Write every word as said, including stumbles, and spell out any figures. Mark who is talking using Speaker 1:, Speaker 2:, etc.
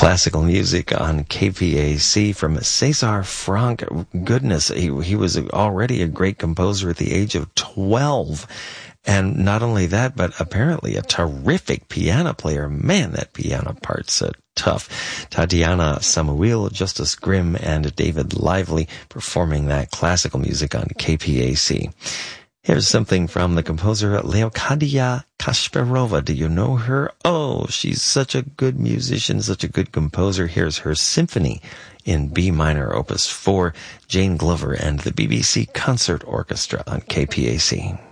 Speaker 1: classical music on K P A C from César Franck. Goodness, he, he was already a great composer at the age of twelve. And not only that, but apparently a terrific piano player. Man, that piano part's uh, tough. Tatiana Samuil, Justice Grimm, and David Lively performing that classical music on K P A C. Here's something from the composer Leocadia Kasparova. Do you know her? Oh, she's such a good musician, such a good composer. Here's her symphony in B minor, opus four, Jane Glover and the B B C Concert Orchestra on K P A C.